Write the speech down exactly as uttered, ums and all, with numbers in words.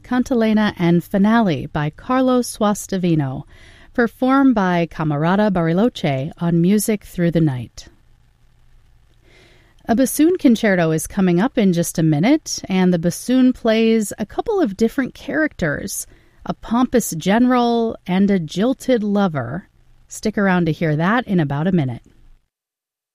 Cantilena and Finale by Carlo Suastavino, performed by Camerata Bariloche on Music Through the Night. A bassoon concerto is coming up in just a minute, and the bassoon plays a couple of different characters, a pompous general and a jilted lover. Stick around to hear that in about a minute.